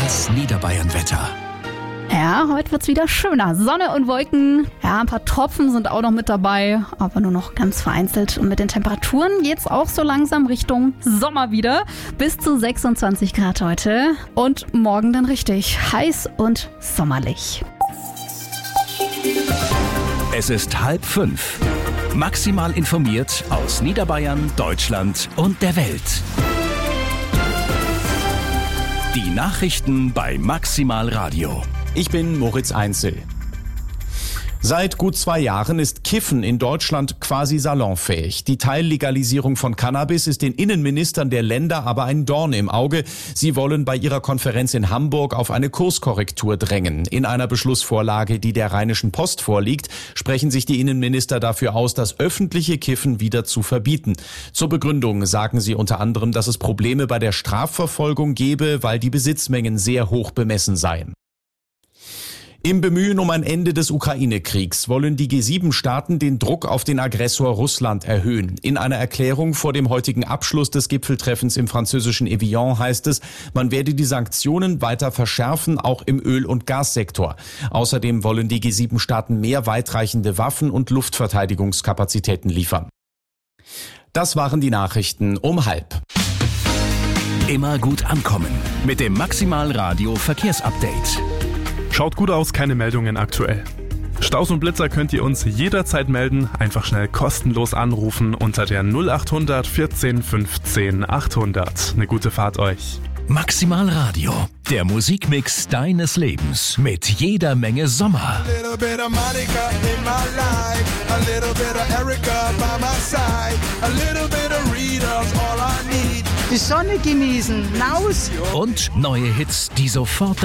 Das Niederbayern-Wetter. Ja, heute wird's wieder schöner. Sonne und Wolken. Ja, ein paar Tropfen sind auch noch mit dabei, aber nur noch ganz vereinzelt. Und mit den Temperaturen geht's auch so langsam Richtung Sommer wieder. Bis zu 26 Grad heute. Und morgen dann richtig heiß und sommerlich. Es ist 4:30. Maximal informiert aus Niederbayern, Deutschland und der Welt. Die Nachrichten bei Maximal Radio. Ich bin Moritz Einzel. Seit gut 2 Jahren ist Kiffen in Deutschland quasi salonfähig. Die Teillegalisierung von Cannabis ist den Innenministern der Länder aber ein Dorn im Auge. Sie wollen bei ihrer Konferenz in Hamburg auf eine Kurskorrektur drängen. In einer Beschlussvorlage, die der Rheinischen Post vorliegt, sprechen sich die Innenminister dafür aus, das öffentliche Kiffen wieder zu verbieten. Zur Begründung sagen sie unter anderem, dass es Probleme bei der Strafverfolgung gebe, weil die Besitzmengen sehr hoch bemessen seien. Im Bemühen um ein Ende des Ukraine-Kriegs wollen die G7-Staaten den Druck auf den Aggressor Russland erhöhen. In einer Erklärung vor dem heutigen Abschluss des Gipfeltreffens im französischen Evian heißt es, man werde die Sanktionen weiter verschärfen, auch im Öl- und Gassektor. Außerdem wollen die G7-Staaten mehr weitreichende Waffen und Luftverteidigungskapazitäten liefern. Das waren die Nachrichten um 12:30. Immer gut ankommen mit dem Maximal Radio Verkehrsupdate. Schaut gut aus, keine Meldungen aktuell. Staus und Blitzer könnt ihr uns jederzeit melden. Einfach schnell kostenlos anrufen unter der 0800 14 15 800. Eine gute Fahrt euch. Maximal Radio, der Musikmix deines Lebens mit jeder Menge Sommer. Die Sonne genießen, raus! Und neue Hits, die sofort